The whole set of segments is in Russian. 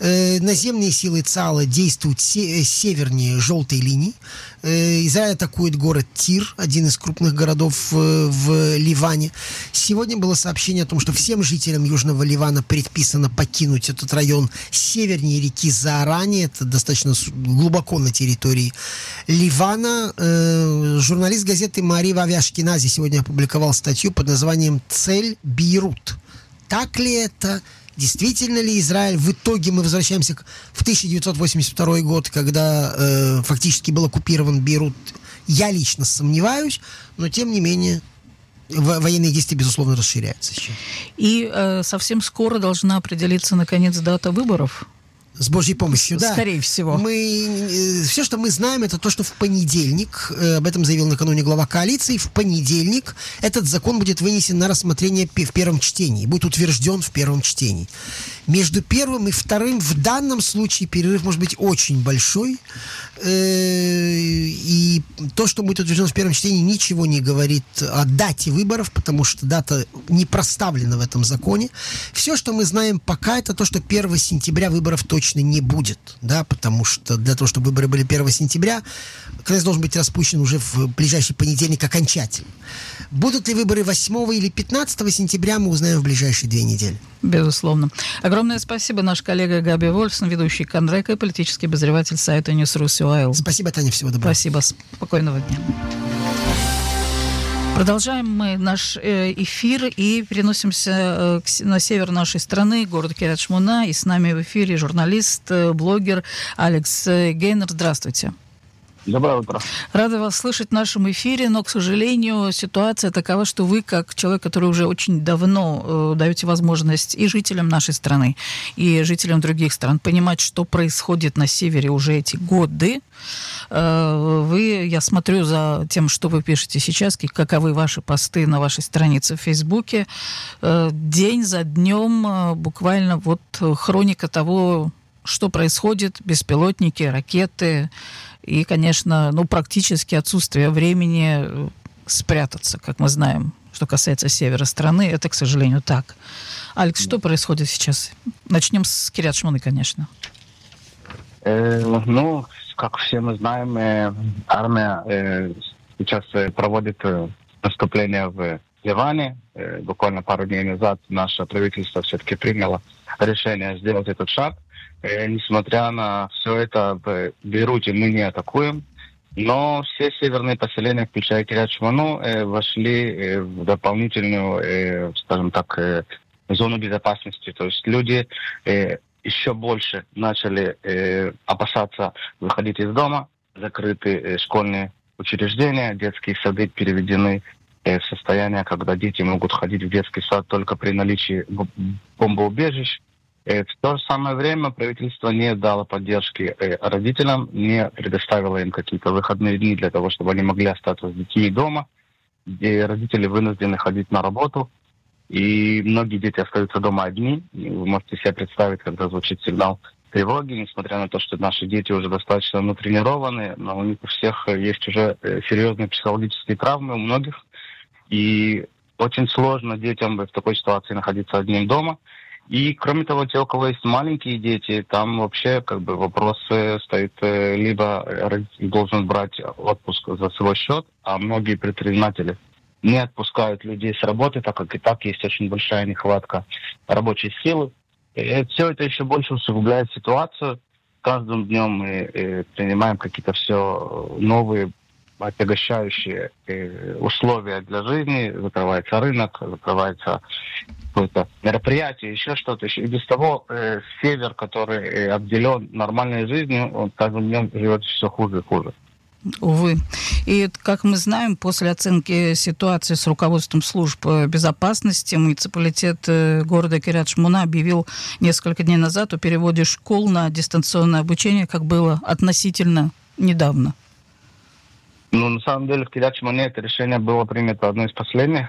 Наземные силы ЦАЛа действуют севернее желтой линии. Израиль атакует город Тир, один из крупных городов в Ливане. Сегодня было сообщение о том, что всем жителям Южного Ливана предписано покинуть этот район севернее реки Заарани. Это достаточно глубоко на территории Ливана. Журналист газеты Маарив Ави Ашкенази сегодня опубликовал статью под названием «Цель Бейрут». Так ли это? Действительно ли Израиль? В итоге мы возвращаемся в 1982 год, когда фактически был оккупирован Бейрут. Я лично сомневаюсь, но тем не менее военные действия, безусловно, расширяются сейчас. И совсем скоро должна определиться, наконец, дата выборов. С Божьей помощью, да. Скорее всего. Все, что мы знаем, это то, что в понедельник, об этом заявил накануне глава коалиции, в понедельник этот закон будет вынесен на рассмотрение в первом чтении, будет утвержден в первом чтении. Между первым и вторым в данном случае перерыв может быть очень большой, и то, что будет утверждено в первом чтении, ничего не говорит о дате выборов, потому что дата не проставлена в этом законе. Все, что мы знаем пока, это то, что 1 сентября выборов точно не будет, да, потому что для того, чтобы выборы были 1 сентября, Конгресс должен быть распущен уже в ближайший понедельник окончательно. Будут ли выборы 8 или 15 сентября, мы узнаем в ближайшие 2 недели. Безусловно. Огромное спасибо, наш коллега Габи Вольфсон, ведущий Канрека и политический обозреватель сайта News.ru. Спасибо, Таня, всего доброго. Спасибо, спокойного дня. Продолжаем мы наш эфир и переносимся на север нашей страны, город Кирьят-Шмуна. И с нами в эфире журналист, блогер Алекс Гейнер. Здравствуйте. Доброе утро. Рада вас слышать в нашем эфире, но, к сожалению, ситуация такова, что вы, как человек, который уже очень давно даете возможность и жителям нашей страны, и жителям других стран понимать, что происходит на севере уже эти годы. Вы, я смотрю за тем, что вы пишете сейчас, каковы ваши посты на вашей странице в Фейсбуке, день за днем буквально вот хроника того, что происходит, беспилотники, ракеты и, конечно, практически отсутствие времени спрятаться, как мы знаем, что касается севера страны. Это, к сожалению, так. Алекс, что происходит сейчас? Начнем с Кирьят-Шмуны, конечно. Как все мы знаем, армия сейчас проводит наступление в Ливане. Буквально пару дней назад наше правительство все-таки приняло решение сделать этот шаг. Несмотря на все это, в Бейруте мы не атакуем, но все северные поселения, включая Кирьят-Шмуну, вошли в дополнительную, скажем так, зону безопасности. То есть люди еще больше начали опасаться выходить из дома, закрыты школьные учреждения, детские сады переведены в состояние, когда дети могут ходить в детский сад только при наличии бомбоубежищ. В то же самое время правительство не дало поддержки родителям, не предоставило им какие-то выходные дни для того, чтобы они могли остаться с детьми дома, где родители вынуждены ходить на работу, и многие дети остаются дома одни. Вы можете себе представить, когда звучит сигнал тревоги, несмотря на то, что наши дети уже достаточно натренированы, но у них у всех есть уже серьезные психологические травмы, у многих, и очень сложно детям в такой ситуации находиться одним дома. И, кроме того, те, у кого есть маленькие дети, там вообще вопрос стоит, либо родитель должен брать отпуск за свой счет, а многие предприниматели не отпускают людей с работы, так как и так есть очень большая нехватка рабочей силы. И все это еще больше усугубляет ситуацию. Каждым днем мы принимаем какие-то все новые отягощающие условия для жизни. Закрывается рынок, закрывается какое-то мероприятие, еще что-то. И без того север, который обделен нормальной жизнью, он каждым днем живет все хуже и хуже. Увы. И, как мы знаем, после оценки ситуации с руководством служб безопасности муниципалитет города Кирьят-Шмуна объявил несколько дней назад о переводе школ на дистанционное обучение, как было относительно недавно. На самом деле в Кирьят-Шмуне это решение было принято одно из последних.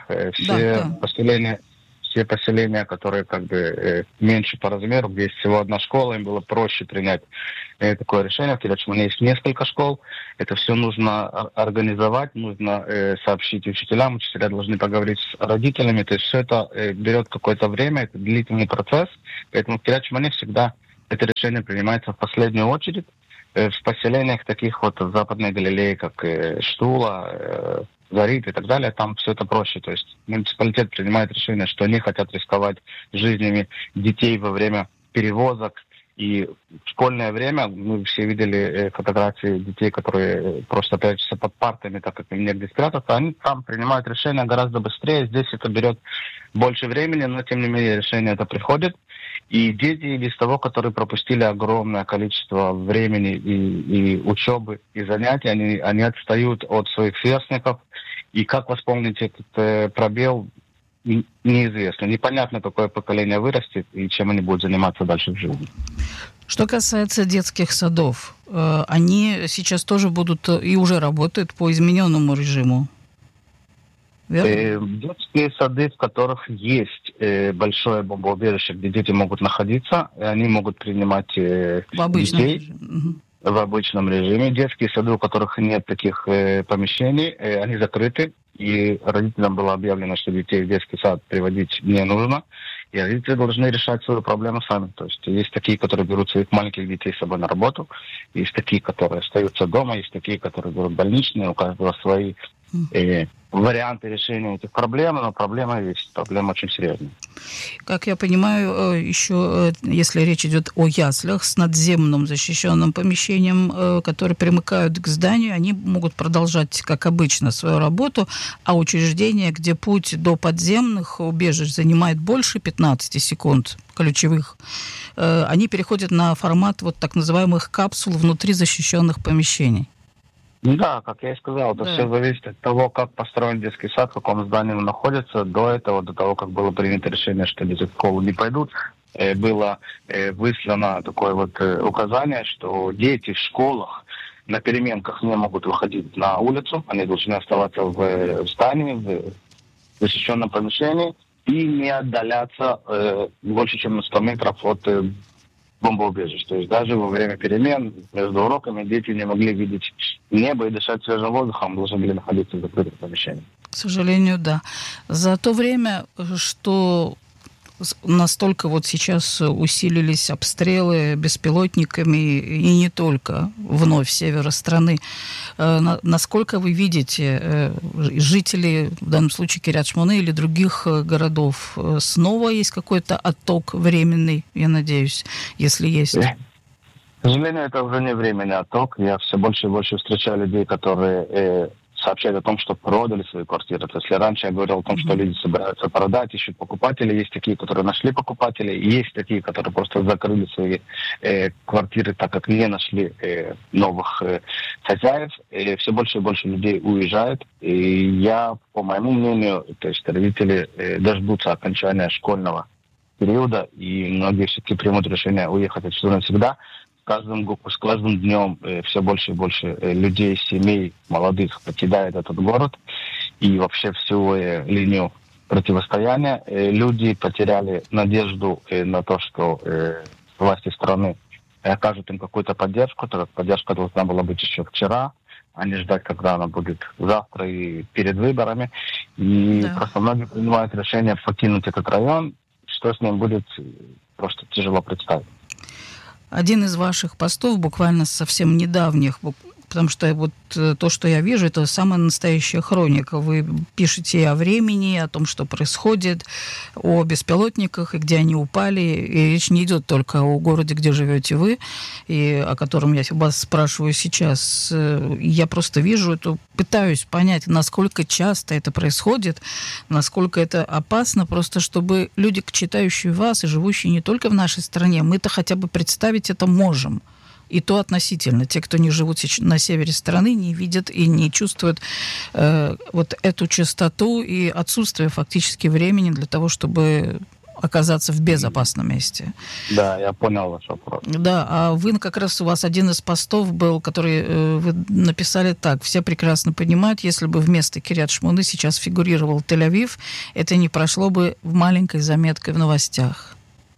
Все поселения, которые меньше по размеру, где есть всего одна школа, им было проще принять такое решение. В Кирьят-Шмуне есть несколько школ. Это все нужно организовать, нужно сообщить учителям. Учителя должны поговорить с родителями. То есть все это берет какое-то время, это длительный процесс. Поэтому в Кирьят-Шмуне всегда это решение принимается в последнюю очередь. В поселениях таких вот в Западной Галилее, как Штула, Зарит и так далее, там все это проще. То есть муниципалитет принимает решение, что они хотят рисковать жизнями детей во время перевозок. И в школьное время мы все видели фотографии детей, которые просто прячутся под партами, так как им негде спрятаться. Они там принимают решения гораздо быстрее. Здесь это берет больше времени, но тем не менее решение это приходит. И дети без того, которые пропустили огромное количество времени и учебы, и занятий, они отстают от своих сверстников. И как восполнить этот пробел, неизвестно. Непонятно, какое поколение вырастет и чем они будут заниматься дальше в жизни. Что касается детских садов, они сейчас тоже будут и уже работают по измененному режиму? Детские сады, в которых есть большое бомбоубежище, где дети могут находиться, они могут принимать детей в обычном режиме. Детские сады, у которых нет таких помещений, они закрыты. И родителям было объявлено, что детей в детский сад приводить не нужно. И родители должны решать свою проблему сами. То есть такие, которые берут своих маленьких детей с собой на работу, есть такие, которые остаются дома, есть такие, которые берут больничные, у каждого свои варианты решения этих проблем, но проблема есть, проблема очень серьезная. Как я понимаю, еще если речь идет о яслях с надземным защищенным помещением, которые примыкают к зданию, они могут продолжать, как обычно, свою работу, а учреждения, где путь до подземных убежищ занимает больше 15 секунд ключевых, они переходят на формат вот так называемых капсул внутри защищенных помещений. Да, как я и сказал, это все зависит от того, как построен детский сад, в каком здании он находится. До того, как было принято решение, что дети в школу не пойдут, было выслано такое вот указание, что дети в школах на переменках не могут выходить на улицу, они должны оставаться в здании, в защищенном помещении и не отдаляться больше, чем на 100 метров от бомбоубежищ. То есть даже во время перемен между уроками дети не могли видеть небо и дышать свежим воздухом, должны были находиться в закрытых помещениях. К сожалению, да. За то время, что настолько вот сейчас усилились обстрелы беспилотниками, и не только, вновь с севера страны, насколько вы видите, жители, в данном случае Кирьят-Шмоны или других городов, снова есть какой-то отток временный, я надеюсь, если есть? К сожалению, это уже не временный отток. Я все больше и больше встречаю людей, которые сообщают о том, что продали свои квартиры. То есть, если раньше я говорил о том, что люди собираются продать, ищут покупателей, есть такие, которые нашли покупателей, и есть такие, которые просто закрыли свои квартиры, так как не нашли новых хозяев. И все больше и больше людей уезжают. И я, по моему мнению, то есть родители дождутся окончания школьного периода, и многие все-таки примут решение уехать отсюда навсегда. С каждым днем все больше и больше людей, семей молодых покидает этот город и вообще всю линию противостояния. Люди потеряли надежду на то, что власти страны окажут им какую-то поддержку. Так как поддержка должна была быть еще вчера, а не ждать, когда она будет завтра и перед выборами. И просто многие принимают решение покинуть этот район. Что с ним будет, просто тяжело представить. Один из ваших постов, буквально совсем недавних, потому что вот то, что я вижу, это самая настоящая хроника. Вы пишете и о времени, о том, что происходит, о беспилотниках, и где они упали. И речь не идет только о городе, где живете вы, и о котором я вас спрашиваю сейчас. Я просто вижу это, пытаюсь понять, насколько часто это происходит, насколько это опасно, просто чтобы люди, читающие вас и живущие не только в нашей стране, мы-то хотя бы представить это можем. И то относительно. Те, кто не живут на севере страны, не видят и не чувствуют вот эту частоту и отсутствие фактически времени для того, чтобы оказаться в безопасном месте. Да, я понял ваш вопрос. Да, а вы как раз, у вас один из постов был, который вы написали так: все прекрасно понимают, если бы вместо Кирьят-Шмоны сейчас фигурировал Тель-Авив, это не прошло бы в маленькой заметкой в новостях.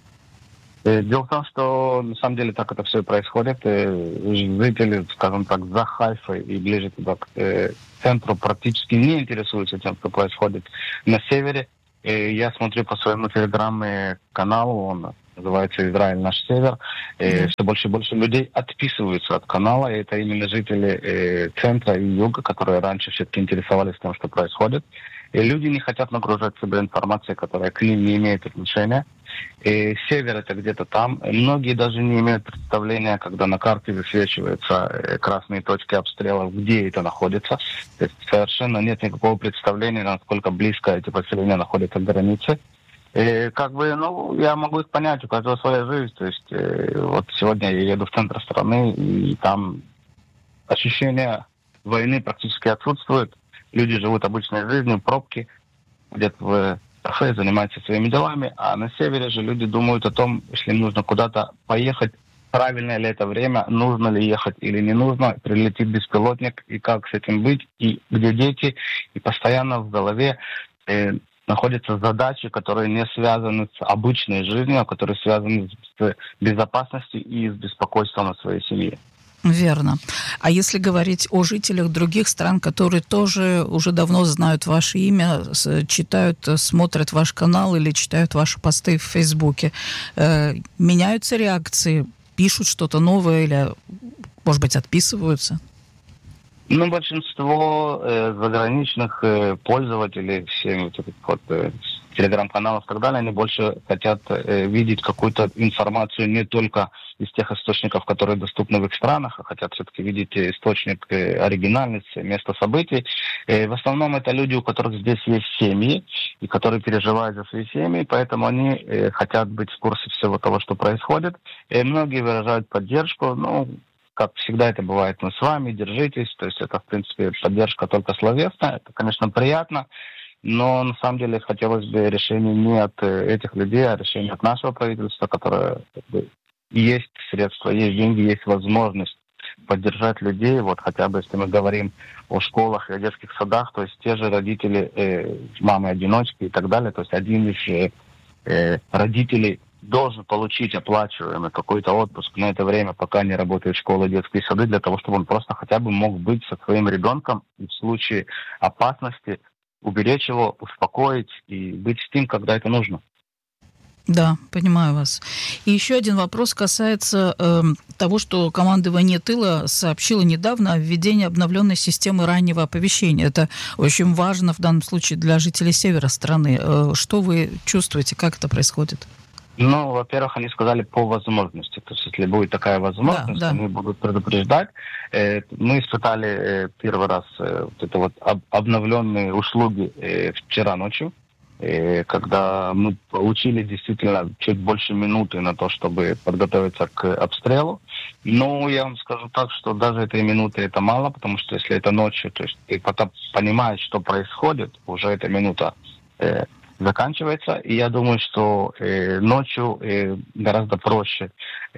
Дело в том, что на самом деле так это все и происходит. Жители, скажем так, за Хайфой и ближе туда к центру практически не интересуются тем, что происходит на севере. Я смотрю по своему телеграм-каналу, он называется «Израиль. Наш север». Все больше и больше людей отписываются от канала, и это именно жители центра и юга, которые раньше все-таки интересовались тем, что происходит. И люди не хотят нагружать себя информацией, которая к ним не имеет отношения. И север это где-то там. Многие даже не имеют представления, когда на карте высвечиваются красные точки обстрелов, где это находится. То есть совершенно нет никакого представления, насколько близко эти поселения находятся к границе. И я могу их понять, у каждого своя жизнь. То есть вот сегодня я еду в центр страны, и там ощущение войны практически отсутствует. Люди живут обычной жизнью, пробки, где-то в кафе, занимаются своими делами, а на севере же люди думают о том, если им нужно куда-то поехать, правильно ли это время, нужно ли ехать или не нужно, прилетит беспилотник, и как с этим быть, и где дети, и постоянно в голове находятся задачи, которые не связаны с обычной жизнью, а которые связаны с безопасностью и с беспокойством о своей семье. Верно. А если говорить о жителях других стран, которые тоже уже давно знают ваше имя, читают, смотрят ваш канал или читают ваши посты в Фейсбуке, меняются реакции, пишут что-то новое или, может быть, отписываются? Большинство заграничных пользователей всеми телеграм-каналов и так далее, они больше хотят видеть какую-то информацию не только из тех источников, которые доступны в их странах, а хотят все-таки видеть источник оригинальности, место событий. В основном это люди, у которых здесь есть семьи, и которые переживают за свои семьи, поэтому они хотят быть в курсе всего того, что происходит. И многие выражают поддержку, как всегда это бывает, мы с вами, держитесь, то есть это, в принципе, поддержка только словесная, это, конечно, приятно, но на самом деле хотелось бы решения не от этих людей, а решения от нашего правительства, которое есть средства, есть деньги, есть возможность поддержать людей, хотя бы если мы говорим о школах и о детских садах, то есть те же родители, мамы-одиночки и так далее, то есть один из родителей должен получить оплачиваемый какой-то отпуск на это время, пока не работают школы, детские сады, для того, чтобы он просто хотя бы мог быть со своим ребенком и в случае опасности уберечь его, успокоить и быть с ним, когда это нужно. Да, понимаю вас. И еще один вопрос касается того, что командование тыла сообщило недавно о введении обновленной системы раннего оповещения. Это очень важно в данном случае для жителей севера страны. Что вы чувствуете, как это происходит? Во-первых, они сказали по возможности. То есть, если будет такая возможность, они будут предупреждать. Мы испытали первый раз обновленные услуги вчера ночью, когда мы получили действительно чуть больше минуты на то, чтобы подготовиться к обстрелу. Но я вам скажу так, что даже этой минуты это мало, потому что если это ночью, то есть ты потом понимаешь, что происходит, уже эта минута заканчивается, и я думаю, что ночью гораздо проще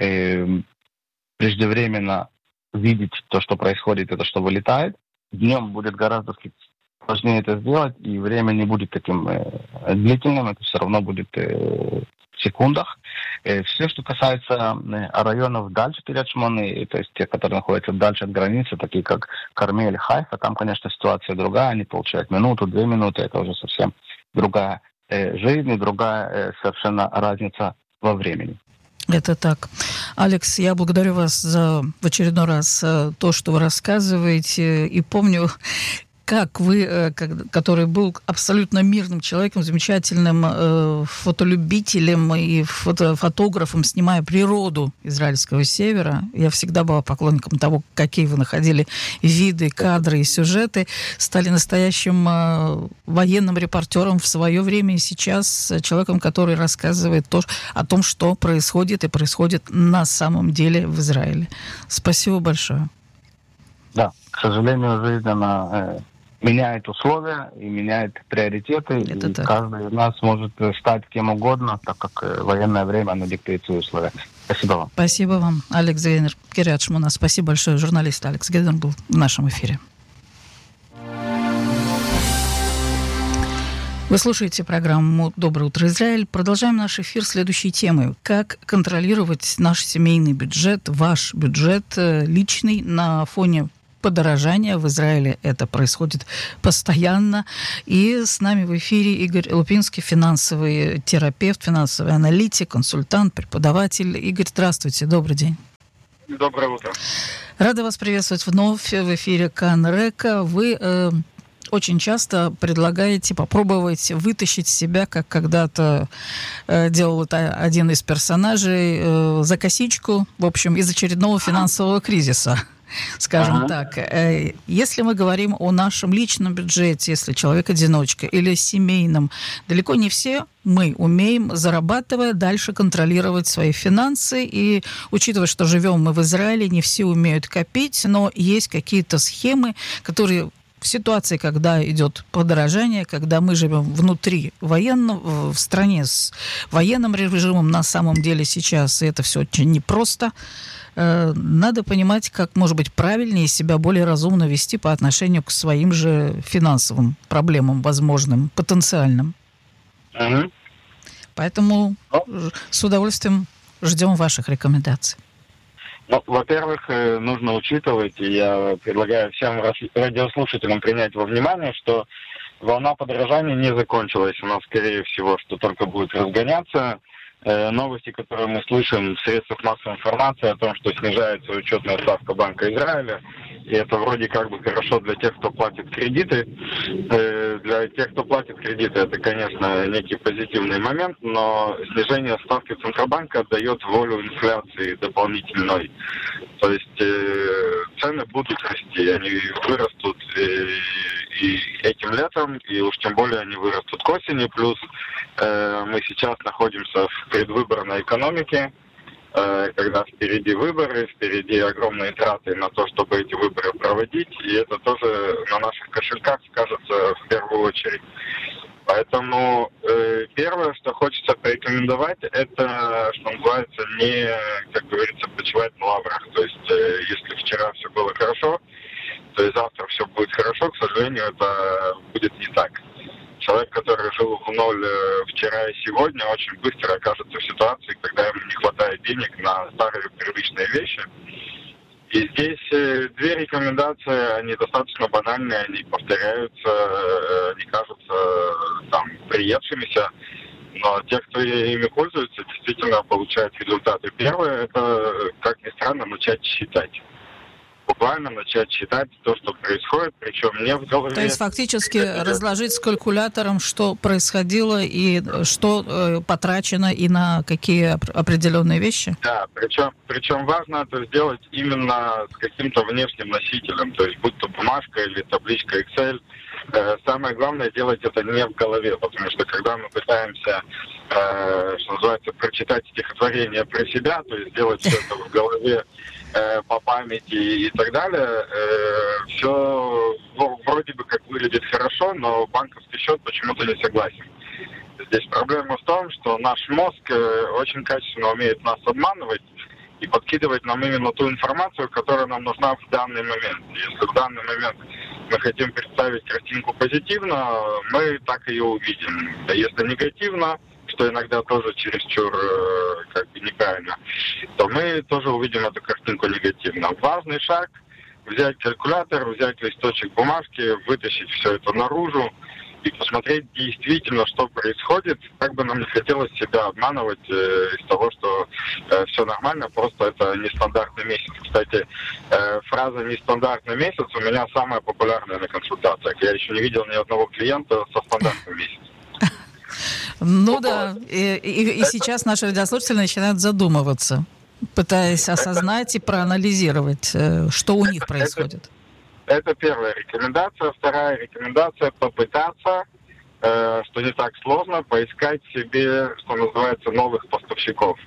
преждевременно видеть то, что происходит, и то, что вылетает. Днем будет гораздо сложнее это сделать, и время не будет таким длительным, это все равно будет в секундах. Все, что касается районов дальше Кирьят-Шмоны, то есть те, которые находятся дальше от границы, такие как Кармель, Хайфа, там, конечно, ситуация другая, они получают минуту, 2 минуты, это уже совсем другая жизнь и другая совершенно разница во времени. Это так. Алекс, я благодарю вас в очередной раз то, что вы рассказываете, и помню, как вы, который был абсолютно мирным человеком, замечательным фотолюбителем и фотографом, снимая природу израильского севера, я всегда была поклонником того, какие вы находили виды, кадры и сюжеты, стали настоящим военным репортером в свое время и сейчас человеком, который рассказывает о том, что происходит и происходит на самом деле в Израиле. Спасибо большое. Да, к сожалению, жизнь, она меняет условия и меняет приоритеты. Это и так. Каждый из нас может стать кем угодно, так как военное время, оно диктует свои условия. Спасибо вам. Спасибо вам, Алекс Гейнер, Кирьят-Шмона. Спасибо большое. Журналист Алекс Гейнер был в нашем эфире. Вы слушаете программу «Доброе утро, Израиль». Продолжаем наш эфир следующей темой. Как контролировать наш семейный бюджет, ваш бюджет личный на фоне подорожания. В Израиле это происходит постоянно. И с нами в эфире Игорь Лупинский, финансовый терапевт, финансовый аналитик, консультант, преподаватель. Игорь, здравствуйте, добрый день. Доброе утро. Рада вас приветствовать вновь в эфире Канрека. Вы очень часто предлагаете попробовать вытащить себя, как когда-то делал это один из персонажей, за косичку, в общем, из очередного финансового кризиса. Скажем так, если мы говорим о нашем личном бюджете, если человек-одиночка или семейном, далеко не все мы умеем, зарабатывая, дальше контролировать свои финансы. И учитывая, что живем мы в Израиле, не все умеют копить, но есть какие-то схемы, которые в ситуации, когда идет подорожание, когда мы живем внутри военного, в стране с военным режимом, на самом деле сейчас, и это все очень непросто, надо понимать, как, может быть, правильнее себя более разумно вести по отношению к своим же финансовым проблемам, возможным, потенциальным. Поэтому с удовольствием ждем ваших рекомендаций. Ну, во-первых, нужно учитывать, и я предлагаю всем радиослушателям принять во внимание, что волна подорожания не закончилась. Она, скорее всего, что только будет разгоняться. Новости, которые мы слышим в средствах массовой информации о том, что снижается учетная ставка Банка Израиля, и это вроде как бы хорошо для тех, кто платит кредиты. Для тех, кто платит кредиты, это, конечно, некий позитивный момент, но снижение ставки Центробанка дает волю инфляции дополнительной. То есть цены будут расти, они вырастут и этим летом, и уж тем более они вырастут к осени. Плюс мы сейчас находимся в предвыборной экономике, когда впереди выборы, впереди огромные траты на то, чтобы эти выборы проводить, и это тоже на наших кошельках скажется в первую очередь. Поэтому первое, что хочется порекомендовать, это, что называется, не, как говорится, почивать на лаврах. То есть, если вчера все было хорошо, то и завтра все будет хорошо. К сожалению, это будет не так. Человек, который жил в ноль вчера и сегодня, очень быстро окажется в ситуации, когда ему не хватает денег на старые привычные вещи. И здесь две рекомендации, они достаточно банальные, они повторяются, они кажутся там приевшимися, но те, кто ими пользуется, действительно получают результаты. Первое, это, как ни странно, начать считать. Буквально начать считать то, что происходит, причем не в голове. То есть фактически разложить с калькулятором, что происходило и что потрачено и на какие определенные вещи? Да, причем важно это сделать именно с каким-то внешним носителем, то есть будь то бумажка или табличка Excel. Самое главное делать это не в голове, потому что когда мы пытаемся, что называется, прочитать стихотворение про себя, то есть сделать все это в голове, по памяти и так далее, все вроде бы как выглядит хорошо, но банковский счет почему-то не согласен. Здесь проблема в том, что наш мозг очень качественно умеет нас обманывать и подкидывать нам именно ту информацию, которая нам нужна в данный момент. Если в данный момент мы хотим представить картинку позитивно, мы так ее увидим. А если негативно, что иногда тоже чересчур как бы неправильно, то мы тоже увидим эту картинку негативно. Важный шаг — взять калькулятор, взять листочек бумажки, вытащить все это наружу и посмотреть действительно, что происходит. Как бы нам не хотелось себя обманывать из того, что все нормально, просто это нестандартный месяц. Кстати, фраза «нестандартный месяц» у меня самая популярная на консультациях. Я еще не видел ни одного клиента со стандартным месяцем. Ну да, и сейчас наши радиослушатели начинают задумываться, пытаясь осознать и проанализировать, что у них происходит. Это первая рекомендация. Вторая рекомендация — попытаться, что не так сложно, поискать себе, что называется, новых поставщиков.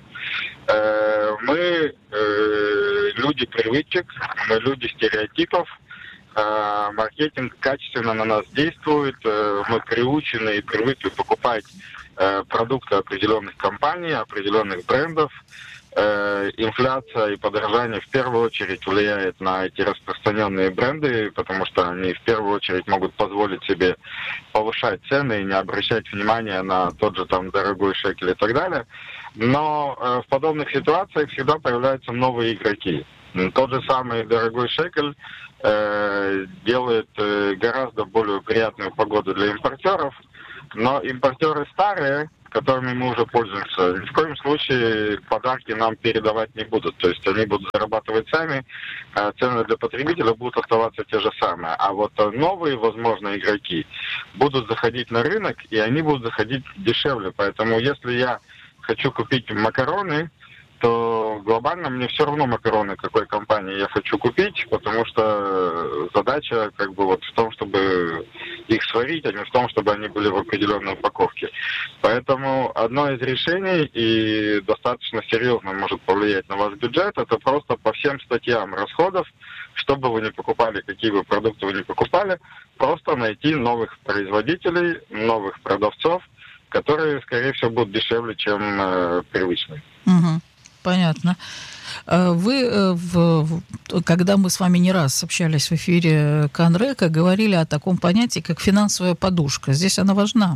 Мы люди привычек, мы люди стереотипов. Маркетинг качественно на нас действует, мы приучены и привыкли покупать продукты определенных компаний, определенных брендов. инфляция и подорожание в первую очередь влияет на эти распространенные бренды, потому что они в первую очередь могут позволить себе повышать цены и не обращать внимания на тот же там дорогой шекель и так далее. Но в подобных ситуациях всегда появляются новые игроки. Тот же самый дорогой шекель делает гораздо более приятную погоду для импортеров, но импортеры старые, которыми мы уже пользуемся, ни в коем случае подарки нам передавать не будут. То есть они будут зарабатывать сами, а цены для потребителя будут оставаться те же самые. А вот новые, возможно, игроки будут заходить на рынок, и они будут заходить дешевле. Поэтому если я хочу купить макароны, то глобально мне все равно макароны какой компании я хочу купить, потому что задача как бы вот в том, чтобы их сварить, а не в том, чтобы они были в определенной упаковке. Поэтому одно из решений, и достаточно серьезно может повлиять на ваш бюджет, это просто по всем статьям расходов, что бы вы ни покупали, какие бы продукты вы ни покупали, просто найти новых производителей, новых продавцов, которые, скорее всего, будут дешевле, чем привычные. Угу. Понятно. Вы, когда мы с вами не раз общались в эфире Канрека, говорили о таком понятии, как финансовая подушка. Здесь она важна.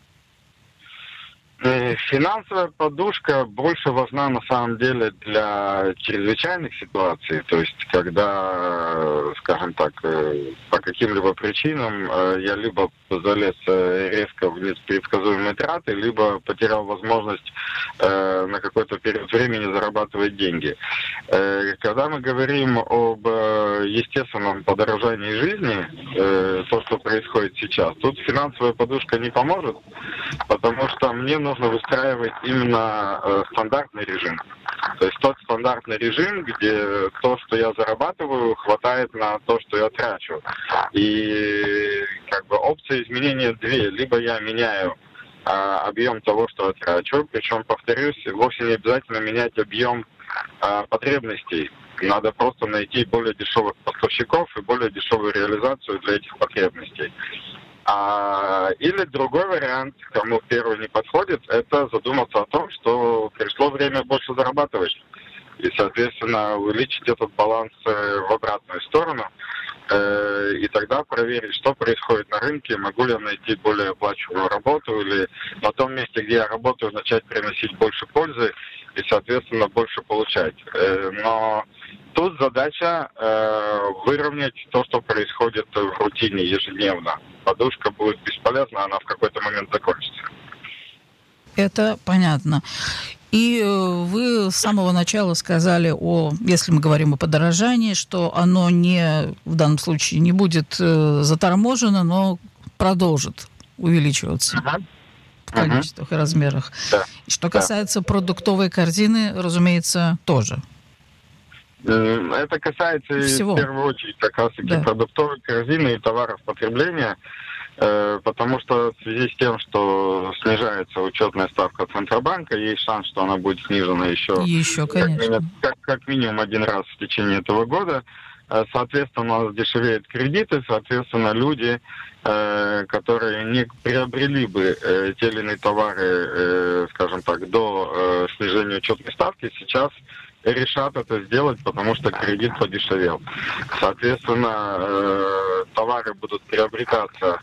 Финансовая подушка больше важна на самом деле для чрезвычайных ситуаций, то есть когда, скажем так, по каким-либо причинам я либо залез резко в непредсказуемые траты, либо потерял возможность на какой-то период времени зарабатывать деньги. Когда мы говорим об естественном подорожании жизни, то, что происходит сейчас, тут финансовая подушка не поможет, потому что мне нужно выстраивать именно стандартный режим. То есть тот стандартный режим, где то, что я зарабатываю, хватает на то, что я трачу. И как бы опции изменения две. Либо я меняю объем того, что я трачу, причем, повторюсь, вовсе не обязательно менять объем потребностей. Надо просто найти более дешевых поставщиков и более дешевую реализацию для этих потребностей. Или другой вариант, кому первый не подходит, это задуматься о том, что пришло время больше зарабатывать. И, соответственно, увеличить этот баланс в обратную сторону. И тогда проверить, что происходит на рынке, могу ли я найти более оплачиваемую работу, или на том месте, где я работаю, начать приносить больше пользы и, соответственно, больше получать. Но тут задача выровнять то, что происходит в рутине ежедневно. Подушка будет бесполезна, она в какой-то момент закончится. Это понятно. И вы с самого начала сказали если мы говорим о подорожании, что оно в данном случае не будет заторможено, но продолжит увеличиваться в количествах и размерах. Да. Что касается продуктовой корзины, разумеется, тоже. Это касается всего. В первую очередь как раз-таки продуктовой корзины и товаров потребления, потому что в связи с тем, что снижается учетная ставка Центробанка, есть шанс, что она будет снижена еще конечно. как минимум один раз в течение этого года. Соответственно, у нас дешевеют кредиты, соответственно, люди, которые не приобрели бы те или иные товары, скажем так, до снижения учетной ставки, сейчас решат это сделать, потому что кредит подешевел. Соответственно, товары будут приобретаться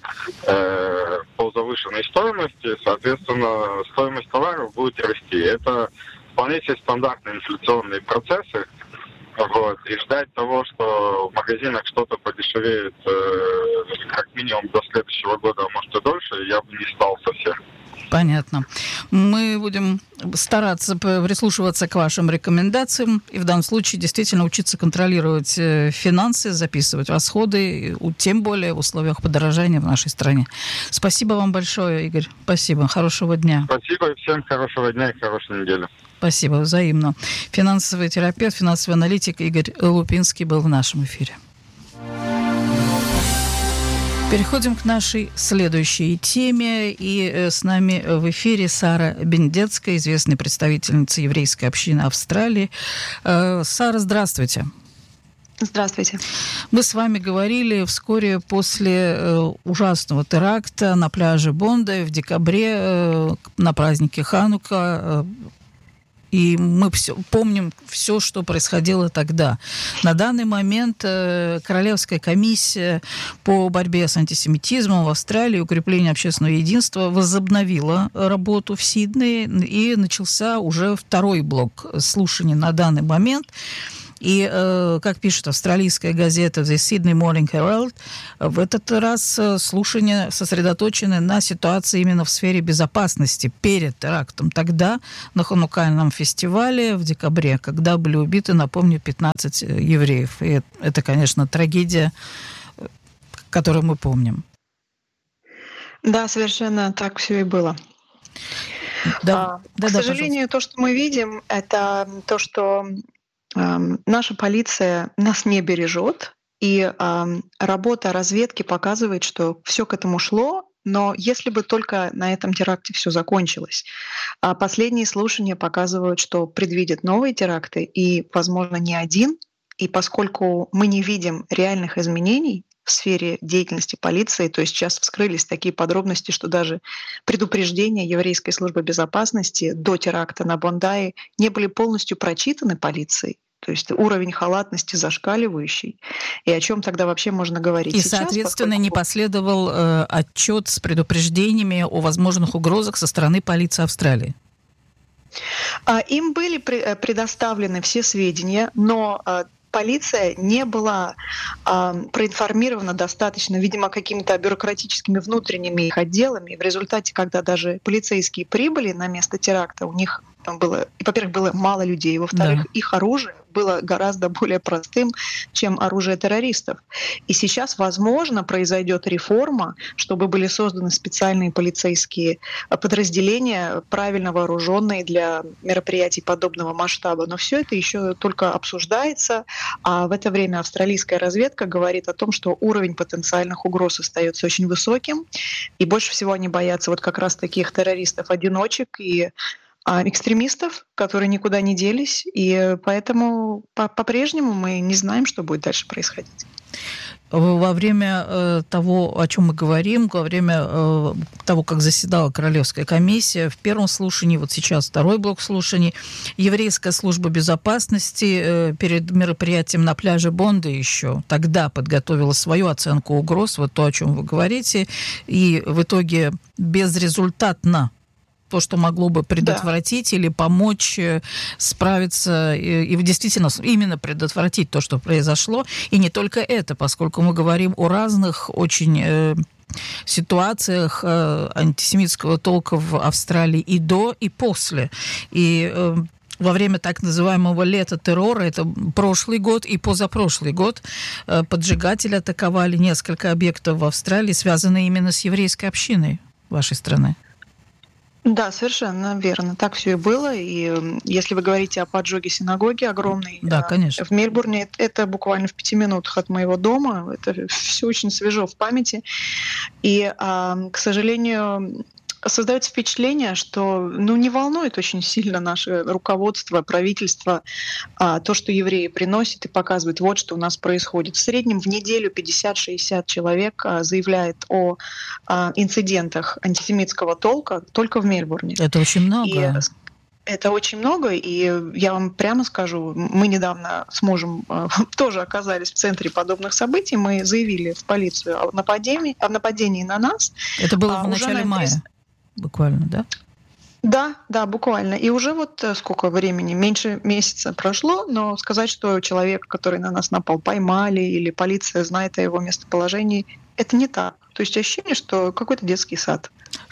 по завышенной стоимости, соответственно, стоимость товаров будет расти. Это вполне себе стандартные инфляционные процессы. И ждать того, что в магазинах что-то подешевеет как минимум до следующего года, а может и дольше, я бы не стал совсем. Понятно. Мы будем стараться прислушиваться к вашим рекомендациям и в данном случае действительно учиться контролировать финансы, записывать расходы, тем более в условиях подорожания в нашей стране. Спасибо вам большое, Игорь. Спасибо. Хорошего дня. Спасибо и всем хорошего дня и хорошей недели. Спасибо, взаимно. Финансовый терапевт, финансовый аналитик Игорь Лупинский был в нашем эфире. Переходим к нашей следующей теме. И с нами в эфире Сара Бендецкая, известная представительница еврейской общины Австралии. Сара, здравствуйте. Здравствуйте. Мы с вами говорили вскоре после ужасного теракта на пляже Бонда в декабре на празднике Ханука. И мы помним все, что происходило тогда. На данный момент Королевская комиссия по борьбе с антисемитизмом в Австралии, укреплению общественного единства возобновила работу в Сиднее, и начался уже второй блок слушаний на данный момент. И, как пишет австралийская газета The Sydney Morning Herald, в этот раз слушания сосредоточены на ситуации именно в сфере безопасности перед терактом. Тогда на Ханукальном фестивале в декабре, когда были убиты, напомню, 15 евреев. И это, конечно, трагедия, которую мы помним. Да, совершенно так все и было. К сожалению, то, что мы видим, это то, что наша полиция нас не бережет, и работа разведки показывает, что все к этому шло, но если бы только на этом теракте все закончилось. А последние слушания показывают, что предвидят новые теракты, и, возможно, не один. И поскольку мы не видим реальных изменений в сфере деятельности полиции, то есть сейчас вскрылись такие подробности, что даже предупреждения Еврейской службы безопасности до теракта на Бондае не были полностью прочитаны полицией. То есть уровень халатности зашкаливающий. И о чем тогда вообще можно говорить? И, сейчас, соответственно, не последовал отчет с предупреждениями о возможных угрозах со стороны полиции Австралии. Им были предоставлены все сведения, но полиция не была проинформирована достаточно, видимо, какими-то бюрократическими внутренними их отделами. В результате, когда даже полицейские прибыли на место теракта, у них было, во-первых, было мало людей, во-вторых, их оружие было гораздо более простым, чем оружие террористов. И сейчас, возможно, произойдет реформа, чтобы были созданы специальные полицейские подразделения, правильно вооруженные для мероприятий подобного масштаба. Но все это еще только обсуждается, а в это время австралийская разведка говорит о том, что уровень потенциальных угроз остается очень высоким, и больше всего они боятся вот как раз таких террористов-одиночек и экстремистов, которые никуда не делись, и поэтому по-прежнему мы не знаем, что будет дальше происходить. Во время того, о чем мы говорим, во время того, как заседала Королевская комиссия, в первом слушании, вот сейчас второй блок слушаний, Еврейская служба безопасности перед мероприятием на пляже Бонда еще тогда подготовила свою оценку угроз, вот то, о чем вы говорите, и в итоге безрезультатно то, что могло бы предотвратить или помочь справиться и действительно именно предотвратить то, что произошло. И не только это, поскольку мы говорим о разных очень ситуациях антисемитского толка в Австралии и до, и после. И во время так называемого лета террора, это прошлый год и позапрошлый год, поджигатели атаковали несколько объектов в Австралии, связанные именно с еврейской общиной вашей страны. Да, совершенно верно. Так все и было. И если вы говорите о поджоге синагоги огромной, да, конечно. В Мельбурне, это буквально в 5 минутах от моего дома. Это все очень свежо в памяти. И, к сожалению, создается впечатление, что не волнует очень сильно наше руководство, правительство то, что евреи приносят и показывают, вот что у нас происходит. В среднем в неделю 50-60 человек заявляет о инцидентах антисемитского толка только в Мельбурне. Это очень много. И это очень много, и я вам прямо скажу, мы недавно с мужем тоже оказались в центре подобных событий, мы заявили в полицию о нападении на нас. Это было в начале мая. Буквально, да? Да, буквально. И уже вот сколько времени, меньше месяца прошло, но сказать, что человек, который на нас напал, поймали или полиция знает о его местоположении, это не так. То есть ощущение, что какой-то детский сад.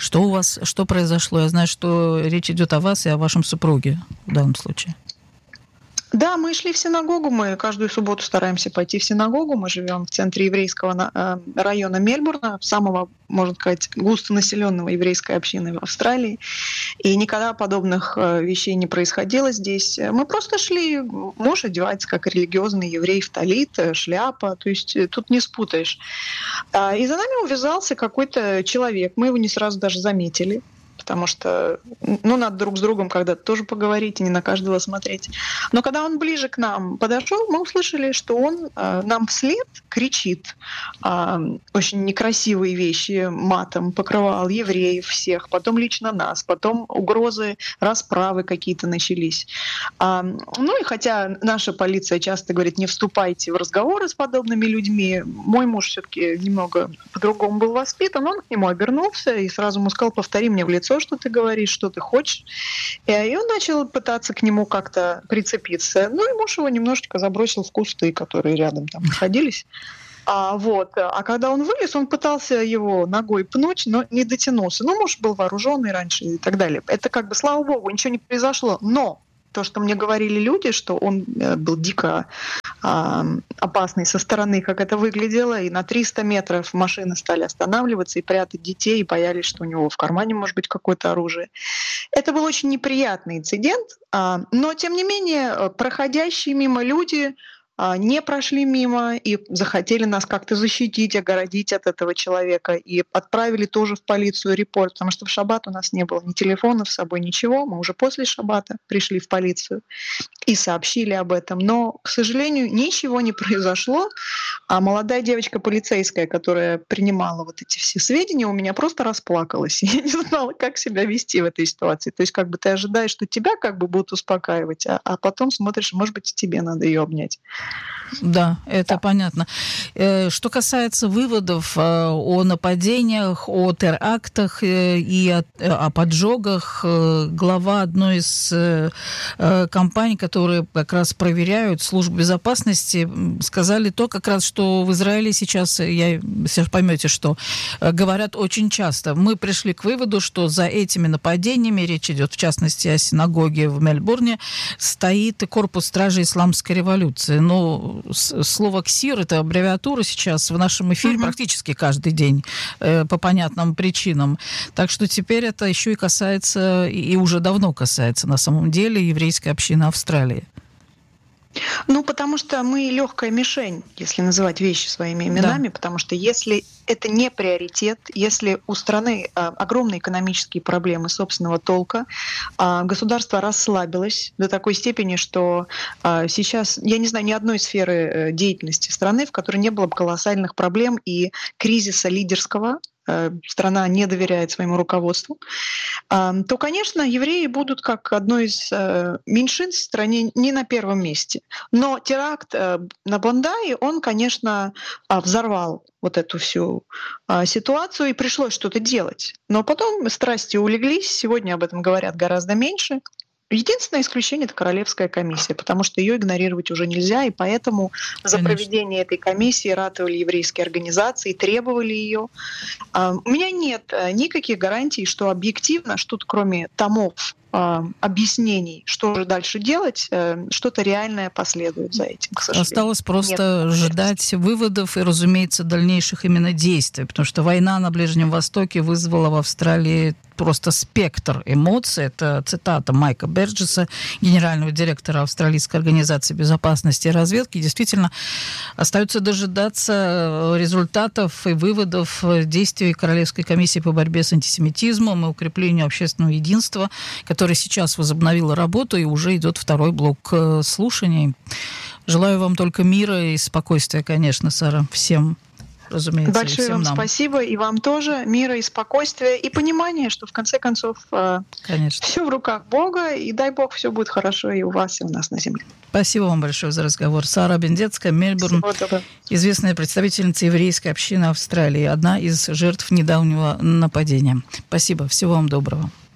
Что произошло? Я знаю, что речь идет о вас и о вашем супруге в данном случае. Да, мы шли в синагогу, мы каждую субботу стараемся пойти в синагогу, мы живем в центре еврейского района Мельбурна, самого, можно сказать, густонаселенного еврейской общины в Австралии, и никогда подобных вещей не происходило здесь. Мы просто шли, муж одевается как религиозный еврей в талит, шляпа, то есть тут не спутаешь. И за нами увязался какой-то человек, мы его не сразу даже заметили, потому что, надо друг с другом когда-то тоже поговорить и не на каждого смотреть. Но когда он ближе к нам подошел, мы услышали, что он нам вслед кричит очень некрасивые вещи, матом покрывал евреев всех, потом лично нас, потом угрозы расправы какие-то начались. И хотя наша полиция часто говорит, не вступайте в разговоры с подобными людьми, мой муж все-таки немного по-другому был воспитан, он к нему обернулся и сразу ему сказал: повтори мне в лицо, что ты говоришь, что ты хочешь. И он начал пытаться к нему как-то прицепиться. И муж его немножечко забросил в кусты, которые рядом там находились. А когда он вылез, он пытался его ногой пнуть, но не дотянулся. Муж был вооруженный раньше и так далее. Это слава богу, ничего не произошло. Но то, что мне говорили люди, что он был дико опасный со стороны, как это выглядело, и на 300 метров машины стали останавливаться и прятать детей, и боялись, что у него в кармане может быть какое-то оружие. Это был очень неприятный инцидент, но, тем не менее, проходящие мимо люди не прошли мимо и захотели нас как-то защитить, огородить от этого человека. И отправили тоже в полицию репорт, потому что в шаббат у нас не было ни телефонов с собой, ничего. Мы уже после шаббата пришли в полицию и сообщили об этом. Но, к сожалению, ничего не произошло. А молодая девочка полицейская, которая принимала вот эти все сведения, у меня просто расплакалась. Я не знала, как себя вести в этой ситуации. То есть ты ожидаешь, что тебя будут успокаивать, а потом смотришь, может быть, тебе надо ее обнять. Да, это понятно. Что касается выводов о нападениях, о терактах и о поджогах, глава одной из компаний, которые как раз проверяют службу безопасности, сказали то как раз, что в Израиле сейчас поймете, что говорят очень часто. Мы пришли к выводу, что за этими нападениями, речь идет в частности о синагоге в Мельбурне, стоит корпус стражи исламской революции. Слово «КСИР» — это аббревиатура сейчас в нашем эфире практически каждый день по понятным причинам. Так что теперь это еще и касается, и уже давно касается на самом деле еврейской общины Австралии. Потому что мы легкая мишень, если называть вещи своими именами, потому что если это не приоритет, если у страны огромные экономические проблемы собственного толка, государство расслабилось до такой степени, что сейчас, я не знаю ни одной сферы деятельности страны, в которой не было бы колоссальных проблем и кризиса лидерского, страна не доверяет своему руководству, то, конечно, евреи будут как одно из меньшинств в стране не на первом месте. Но теракт на Бондае, он, конечно, взорвал вот эту всю ситуацию, и пришлось что-то делать. Но потом страсти улеглись, сегодня об этом говорят гораздо меньше. Единственное исключение — это Королевская комиссия, потому что ее игнорировать уже нельзя, и поэтому за проведение этой комиссии ратовали еврейские организации, требовали ее. У меня нет никаких гарантий, что объективно, что-то кроме томов объяснений, что же дальше делать, что-то реальное последует за этим, к сожалению. Осталось просто ждать выводов и, разумеется, дальнейших именно действий, потому что война на Ближнем Востоке вызвала в Австралии просто спектр эмоций. Это цитата Майка Берджеса, генерального директора Австралийской организации безопасности и разведки. Действительно, остается дожидаться результатов и выводов действий Королевской комиссии по борьбе с антисемитизмом и укреплению общественного единства, который сейчас возобновила работу, и уже идет второй блок слушаний. Желаю вам только мира и спокойствия, конечно, Сара, всем. Разумеется, большое вам спасибо, и вам тоже мира и спокойствия, и понимания, что в конце концов все в руках Бога, и дай Бог, все будет хорошо и у вас, и у нас на земле. Спасибо вам большое за разговор. Сара Бендецкая, Мельбурн, известная представительница еврейской общины Австралии, одна из жертв недавнего нападения. Спасибо, всего вам доброго.